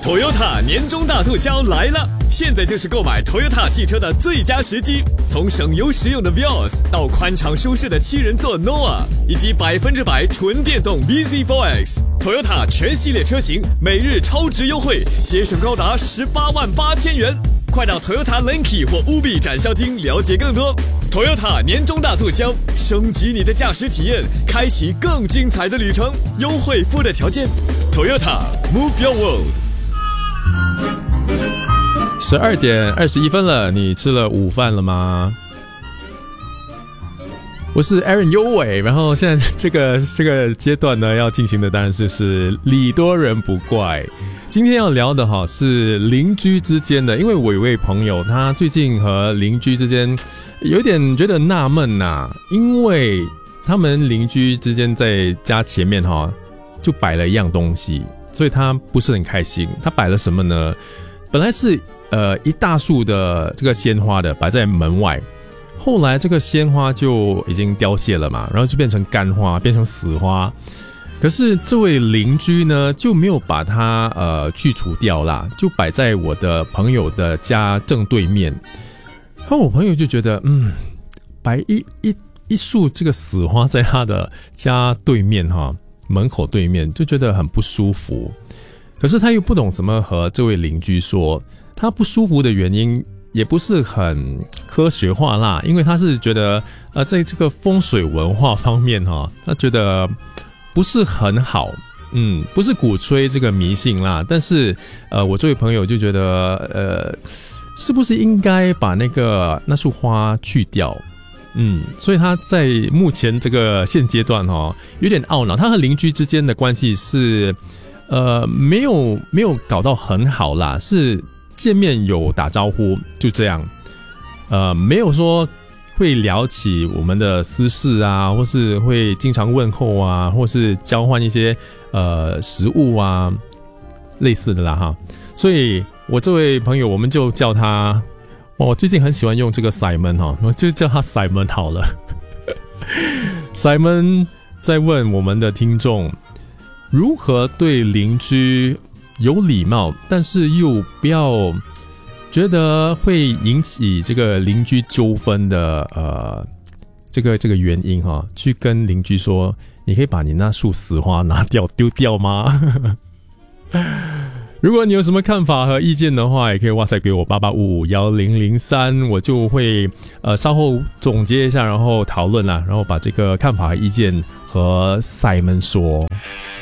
Toyota 年终大促销来了，现在就是购买 Toyota 汽车的最佳时机。从省油实用的 Vios 到宽敞舒适的7人座 Noah， 以及100%纯电动 bZ4X，Toyota 全系列车型每日超值优惠，节省高达188000元。快到 Toyota Lenki 或 Ubi 展销厅了解更多。Toyota 年终大促销，升级你的驾驶体验，开启更精彩的旅程。优惠附带条件。Toyota Move Your World。 12点21分了，你吃了午饭了吗？我是 Aaron 优伟，然后现在这个阶段呢，要进行的当然是礼多人不怪。今天要聊的是邻居之间的，因为我有位朋友，他最近和邻居之间有点觉得纳闷呐，因为他们邻居之间在家前面就摆了一样东西，所以他不是很开心。他摆了什么呢？本来是一大束的这个鲜花的摆在门外，后来这个鲜花就已经凋谢了嘛，然后就变成干花，变成死花。可是这位邻居呢就没有把它去除掉啦，就摆在我的朋友的家正对面。然后我朋友就觉得摆一束这个死花在他的家对面门口对面，就觉得很不舒服。可是他又不懂怎么和这位邻居说，他不舒服的原因也不是很科学化啦，因为他是觉得在这个风水文化方面他觉得不是很好，不是鼓吹这个迷信啦，但是我这位朋友就觉得是不是应该把那束花去掉？所以他在目前这个现阶段有点懊恼，他和邻居之间的关系是没有搞到很好啦，是见面有打招呼就这样，没有说会聊起我们的私事啊，或是会经常问候啊，或是交换一些食物啊，类似的啦所以我这位朋友我们就叫他，我最近很喜欢用这个 Simon 我就叫他 Simon 好了。Simon 在问我们的听众，如何对邻居有礼貌，但是又不要觉得会引起这个邻居纠纷的这个原因去跟邻居说，你可以把你那束死花拿掉丢掉吗？如果你有什么看法和意见的话，也可以 WhatsApp 给我88551003，我就会稍后总结一下，然后讨论啦，然后把这个看法和意见和 Simon 说。